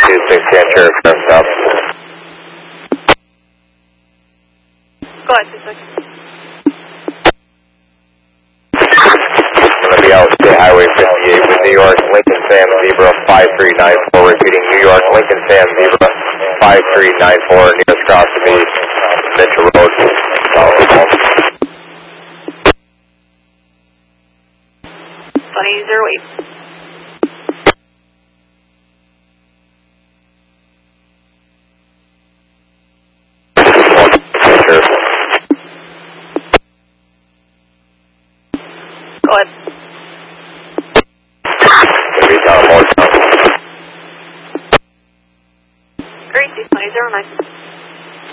26 Cantor, first up. Go ahead, 26. Going to be out State Highway 58 with New York, Lincoln Sam Zebra 5394, repeating New York, Lincoln Sam Zebra 5394, nearest cross to be Mitchell Road, south of home. 2008.